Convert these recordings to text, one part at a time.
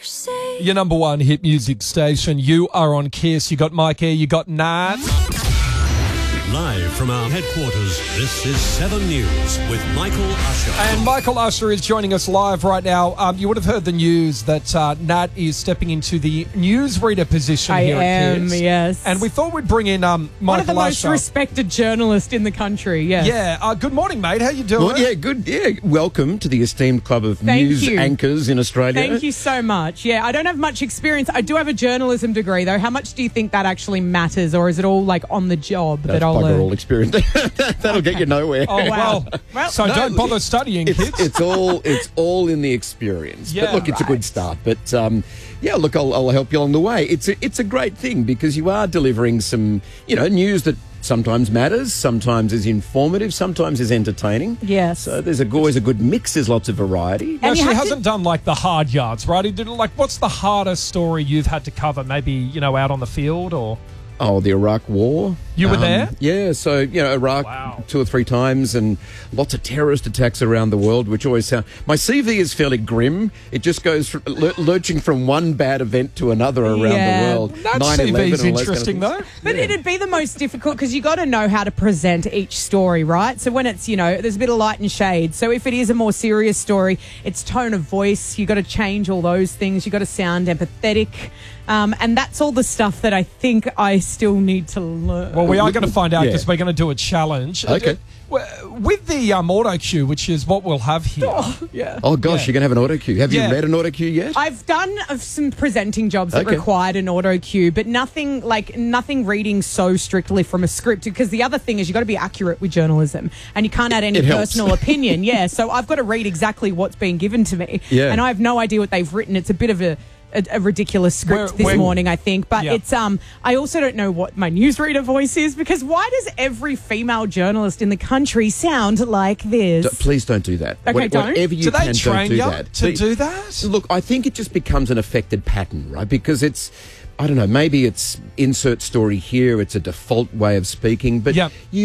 Your number one hit music station. You are on Kiss. You got Mike here. You got Nat. Live from our headquarters, this is 7 News with Michael Usher. And Michael Usher is joining us live right now. You would have heard the news that Nat is stepping into the newsreader position here at Kiss. Yes. And we thought we'd bring in Michael Usher. One of the most respected journalists in the country, yes. Yeah. Good morning, mate. How you doing? Well, yeah, good. Yeah, welcome to the esteemed club of news anchors in Australia. Thank you so much. Yeah, I don't have much experience. I do have a journalism degree, though. How much do you think that actually matters, or is it all like on the job that I'll learn? All experience. That'll get you nowhere. Oh, well, so don't bother studying, kids. It's all in the experience. Yeah, but look, it's a good start. But yeah, look, I'll help you along the way. It's a great thing because you are delivering some, news that sometimes matters, sometimes is informative, sometimes is entertaining. Yes. So there's always a good mix. There's lots of variety. No, she hasn't done like the hard yards, right? He did like, what's the hardest story you've had to cover? Maybe, out on the field or... Oh, the Iraq War. You were there? Yeah, so, Iraq 2 or 3 times and lots of terrorist attacks around the world, which always sound... My CV is fairly grim. It just goes lurching from one bad event to another around the world. That CV is interesting, though. But it'd be the most difficult because you got to know how to present each story, right? So when it's, there's a bit of light and shade. So if it is a more serious story, it's tone of voice. You got to change all those things. You got to sound empathetic. And that's all the stuff that I think I still need to learn. Well, we are going to find out because we're going to do a challenge. Okay. With the auto cue, which is what we'll have here. Oh, gosh, you're going to have an auto cue. Have you read an auto cue yet? I've done some presenting jobs that required an auto cue, but nothing reading so strictly from a script, because the other thing is you got to be accurate with journalism and you can't add any personal opinion. Yeah, so I've got to read exactly what's being given to me. Yeah. And I have no idea what they've written. It's a bit of a ridiculous script this morning, I think. But it's I also don't know what my newsreader voice is, because why does every female journalist in the country sound like this? Please don't do that. Okay, don't. Whatever you do they can, train don't do you that. to do that? Look, I think it just becomes an affected pattern, right? Because it's... I don't know, maybe it's insert story here, it's a default way of speaking, but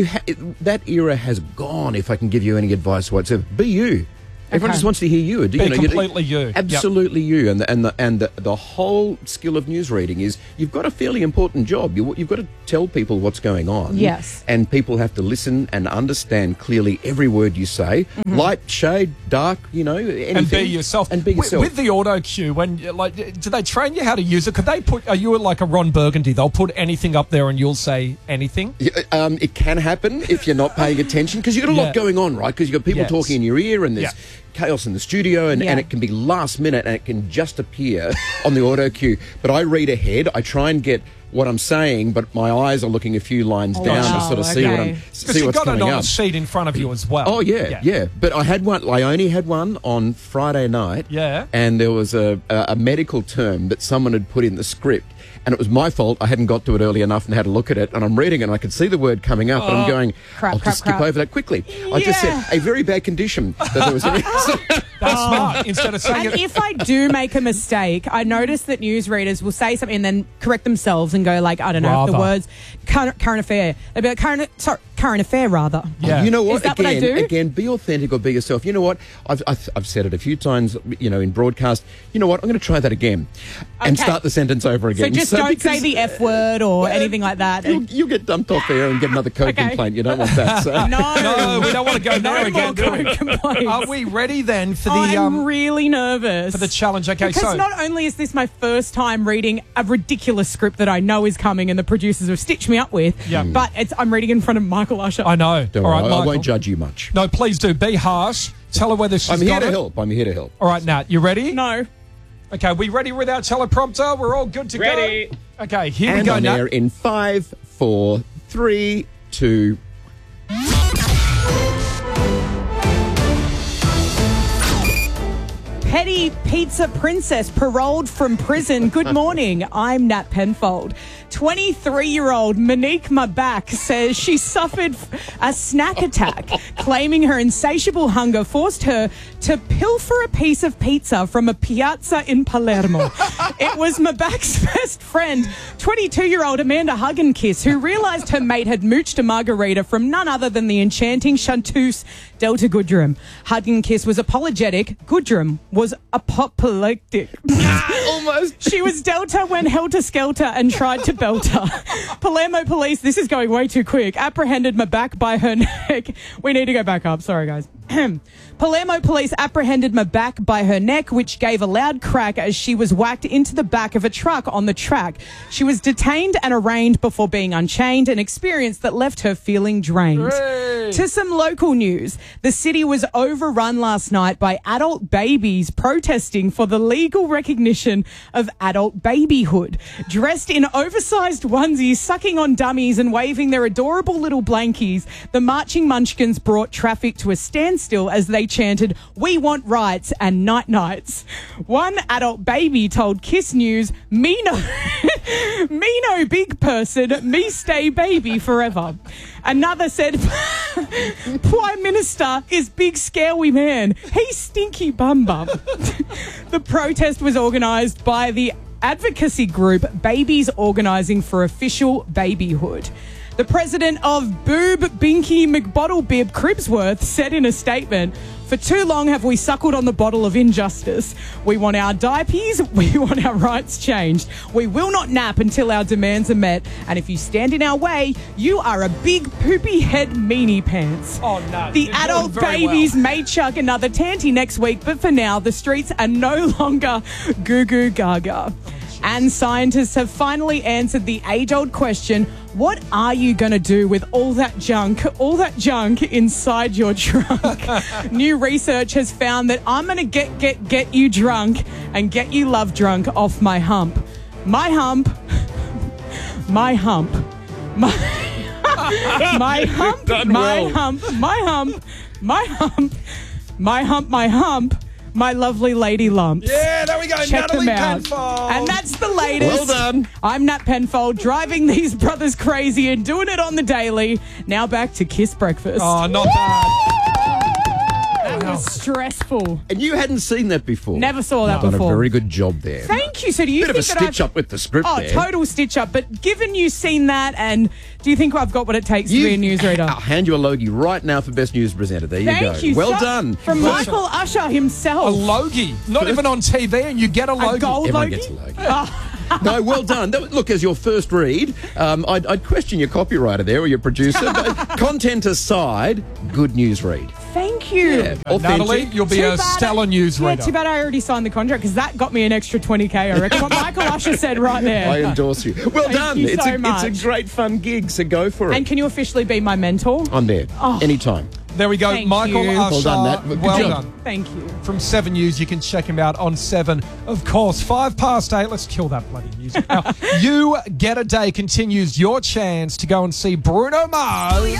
that era has gone, if I can give you any advice whatsoever. Be you. Everyone just wants to hear you. Be completely you. Absolutely you. And the whole skill of news reading is you've got a fairly important job. You've got to tell people what's going on. Yes. And people have to listen and understand clearly every word you say. Mm-hmm. Light, shade, dark, anything. And be yourself. With the auto cue, when do they train you how to use it? Could they are you like a Ron Burgundy? They'll put anything up there and you'll say anything? It can happen if you're not paying attention, because you've got a lot going on, right? Because you've got people talking in your ear and there's chaos in the studio, and it can be last minute and it can just appear on the auto cue. But I read ahead. I try and get what I'm saying, but my eyes are looking a few lines down to sort of see what's coming up. Because you've got it on a sheet in front of you as well. Oh, yeah. But I only had one on Friday night. Yeah. And there was a medical term that someone had put in the script. And it was my fault. I hadn't got to it early enough and had a look at it. And I'm reading it and I could see the word coming up. And I'm going, I'll just skip over that quickly. I just said, a very bad condition that there was any. That's smart. Instead of saying and if I do make a mistake, I notice that newsreaders will say something and then correct themselves and go like, I don't know, if the words current affair. They'll be like, current affair, rather. Yeah. You know what? Is that what I do? Again, be authentic or be yourself. You know what? I've said it a few times, in broadcast. You know what? I'm going to try that again and start the sentence over again. So just don't say the F word or anything like that. You'll get dumped off there and get another code complaint. You don't want that. So. No, we don't want to go there again. Complaints. Are we ready then for the... I'm really nervous. For the challenge. Okay, because not only is this my first time reading a ridiculous script that I know is coming and the producers have stitched me up with, but I'm reading in front of Michael Usher. I know. Don't worry, I won't judge you much. No, please do. Be harsh. Tell her whether she's I'm here to help. I'm here to help. All right, Nat, you ready? No. Okay, we ready with our teleprompter? We're all good to go? Okay, here we go, Nat. Air in 5, 4, 3, 2... Petty pizza princess paroled from prison. Good morning. I'm Nat Penfold. 23-year-old Monique Mabak says she suffered a snack attack, claiming her insatiable hunger forced her to pilfer a piece of pizza from a piazza in Palermo. It was Mabak's best friend, 22-year-old Amanda Hugginkiss, who realised her mate had mooched a margarita from none other than the enchanting chanteuse Delta Goodrem. Hugginkiss was apologetic. Goodrem was apoplectic. Almost. She was Delta when helter-skelter and tried to belt her. Palermo police, this is going way too quick, apprehended my back by her neck. We need to go back up. Sorry, guys. Palermo police apprehended my back by her neck, which gave a loud crack as she was whacked into the back of a truck on the track. She was detained and arraigned before being unchained, an experience that left her feeling drained. Hooray. To some local news, the city was overrun last night by adult babies protesting for the legal recognition of adult babyhood. Dressed in oversized onesies, sucking on dummies and waving their adorable little blankies, the marching munchkins brought traffic to a standstill as they chanted, "We want rights" and "night nights." One adult baby told Kiss News, "Me no big person, me stay baby forever." Another said, "Prime Minister is big scary man. He's stinky bum bum." The protest was organised by the advocacy group Babies Organising for Official Babyhood. The president of Boob Binky McBottlebib Cribsworth said in a statement, "For too long have we suckled on the bottle of injustice. We want our diapers, we want our rights changed. We will not nap until our demands are met. And if you stand in our way, you are a big poopy head meanie pants." Oh, no. The You're adult doing very babies well. may chuck another tanty next week, but for now, the streets are no longer goo goo gaga. And scientists have finally answered the age-old question, what are you going to do with all that junk inside your trunk? New research has found that I'm going to get you drunk and get you love drunk off my hump. My hump. My hump. My hump. My hump. My hump. My hump. My hump. My hump. My lovely lady lumps. Yeah, there we go. Check Natalie them out. Penfold. And that's the latest. Well done. I'm Nat Penfold, driving these brothers crazy and doing it on the daily. Now back to Kiss Breakfast. Oh, not bad. That was stressful. And you hadn't seen that before. Never saw that Done a before. very good job there. Thank you. So do you Bit of a think that stitch up with the script Oh, there. total stitch up. But given you've seen that, and do you think I've got what it takes to be a newsreader? I'll hand you a Logie right now for Best News Presenter. There you go. Thank you. Well so- done. From Michael Usher A himself. Logie. Not even on TV, and you get a Logie. A gold Everyone Logie? gets a Logie. No, well done. Look, as your first read, I'd question your copywriter there or your producer. But content aside, good news read. Thank you. Yeah, authentic. Natalie, you'll be Too a bad stellar newsreader. Yeah, too bad I already signed the contract because that got me an extra 20K, I reckon. What Michael Usher said right there. I endorse you. Well Thank done. you It's so much. a great fun gig, so go for it. And can you officially be my mentor? I'm there. Anytime. There we go. Thank Michael you. Usher. Well done, Nat. Good Well job. done. Thank you. From 7 News, you can check him out on 7. Of course, 8:05. Let's kill that bloody music. Now, You Get a Day continues your chance to go and see Bruno Mars.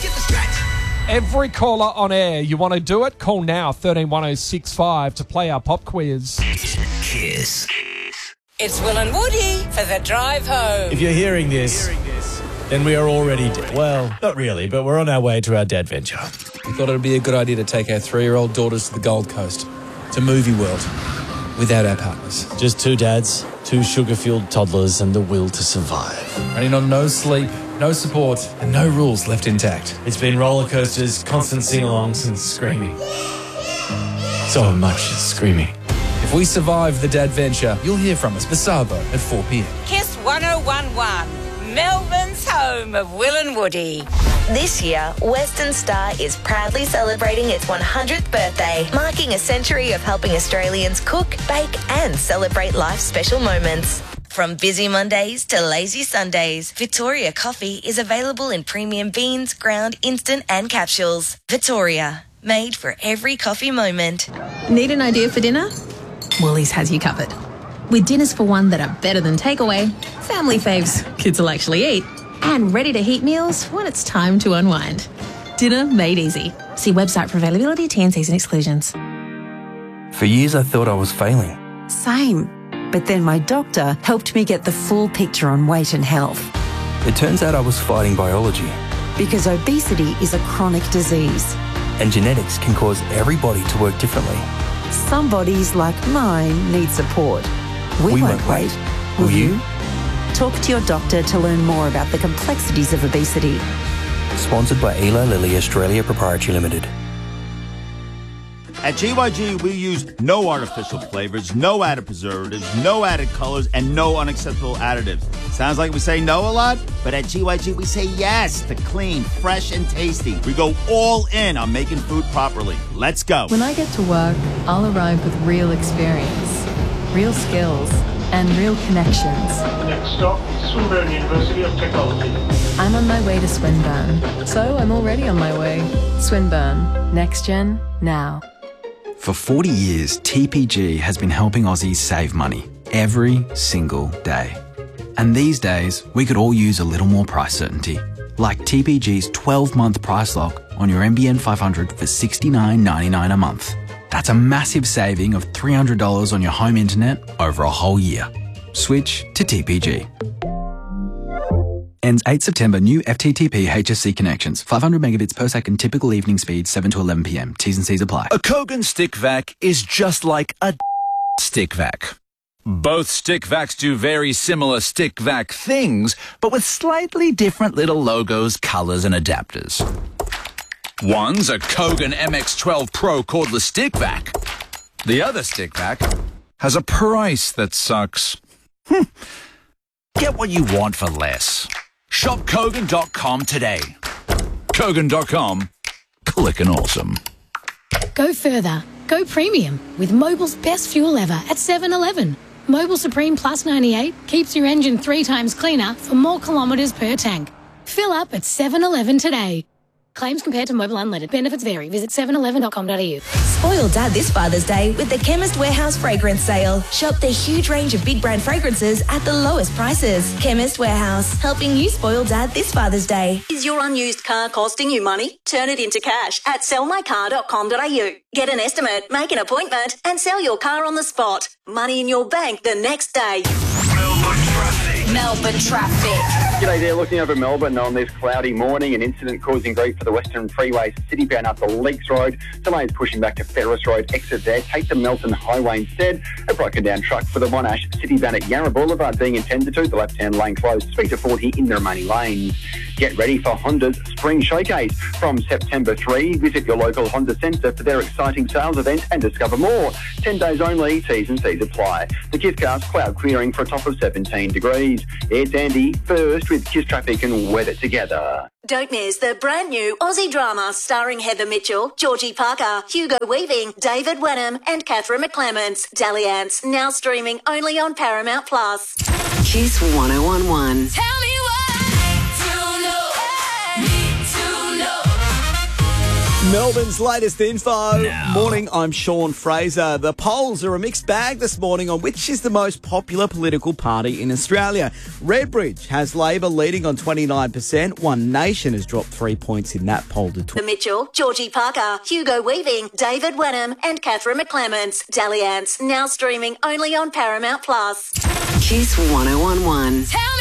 Every caller on air, you want to do it? Call now, 131065 to play our pop quiz. Kiss. It's Will and Woody for the drive home. If you're hearing this, then we are already dead. Well, not really, but we're on our way to our dad venture. We thought it would be a good idea to take our 3-year-old daughters to the Gold Coast, to Movie World, without our partners. Just 2 dads, 2 sugar-fueled toddlers, and the will to survive. Running on no sleep, no support, and no rules left intact. It's been roller coasters, constant sing-alongs, and screaming. So much screaming. If we survive the dad venture, you'll hear from us for Savo at 4 p.m. Kiss 1011, Melbourne's home of Will and Woody. This year, Western Star is proudly celebrating its 100th birthday, marking a century of helping Australians cook, bake and celebrate life's special moments. From busy Mondays to lazy Sundays, Victoria coffee is available in premium beans, ground, instant and capsules. Victoria, made for every coffee moment. Need an idea for dinner? Woolies has you covered. With dinners for one that are better than takeaway, family faves kids will actually eat, and ready-to-heat meals when it's time to unwind. Dinner made easy. See website for availability, T&Cs and exclusions. For years I thought I was failing. Same. But then my doctor helped me get the full picture on weight and health. It turns out I was fighting biology. Because obesity is a chronic disease. And genetics can cause every body to work differently. Some bodies, like mine, need support. We won't wait. Will you? Talk to your doctor to learn more about the complexities of obesity. Sponsored by Eli Lilly Australia Proprietary Limited. At GYG, we use no artificial flavors, no added preservatives, no added colors, and no unacceptable additives. Sounds like we say no a lot, but at GYG, we say yes to clean, fresh, and tasty. We go all in on making food properly. Let's go. When I get to work, I'll arrive with real experience, real skills, and real connections. Next stop, Swinburne University of Technology. I'm on my way to Swinburne, so I'm already on my way. Swinburne, next gen, now. For 40 years, TPG has been helping Aussies save money every single day. And these days, we could all use a little more price certainty, like TPG's 12-month price lock on your NBN 500 for $69.99 a month. That's a massive saving of $300 on your home internet over a whole year. Switch to TPG. Ends 8 September. New FTTP HSC connections. 500 megabits per second. Typical evening speed, 7 to 11 p.m. T's and C's apply. A Kogan stick vac is just like a stick vac. Both stick vacs do very similar stick vac things, but with slightly different little logos, colors, and adapters. One's a Kogan MX12 Pro cordless stick vac. The other stick vac has a price that sucks. Get what you want for less. Shop Kogan.com today. Kogan.com. Clickin' awesome. Go further. Go premium with Mobil's best fuel ever at 7-Eleven. Mobil Supreme Plus 98 keeps your engine 3 times cleaner for more kilometres per tank. Fill up at 7-Eleven today. Claims compared to Mobil Unleaded. Benefits vary. Visit 7eleven.com.au. Spoil Dad this Father's Day with the Chemist Warehouse Fragrance Sale. Shop the huge range of big brand fragrances at the lowest prices. Chemist Warehouse, helping you spoil Dad this Father's Day. Is your unused car costing you money? Turn it into cash at sellmycar.com.au. Get an estimate, make an appointment, and sell your car on the spot. Money in your bank the next day. Melbourne traffic. G'day there, looking over Melbourne on this cloudy morning. An incident causing grief for the Western Freeway, citybound up the Leaks Road. Delays pushing back to Ferris Road, exit there. Take the Melton Highway instead. A broken down truck for the Monash, citybound at Yarra Boulevard being intended to. The left-hand lane closed. Speed to 40 in the remaining lanes. Get ready for Honda's Spring Showcase. From September 3, visit your local Honda centre for their exciting sales event and discover more. 10 days only, T's and C's apply. The KISScast cloud clearing for a top of 17 degrees. It's Andy first with Kiss Traffic and weather together. Don't miss the brand new Aussie drama starring Heather Mitchell, Georgie Parker, Hugo Weaving, David Wenham and Catherine McClements. Dalliance, now streaming only on Paramount+. Kiss 1011. Tell me Melbourne's latest info. Morning, I'm Sean Fraser. The polls are a mixed bag this morning on which is the most popular political party in Australia. Redbridge has Labor leading on 29%. One Nation has dropped 3 points in that poll to 20. Mitchell, Georgie Parker, Hugo Weaving, David Wenham and Catherine McClements. Dalliance, now streaming only on Paramount+. Kiss 1011.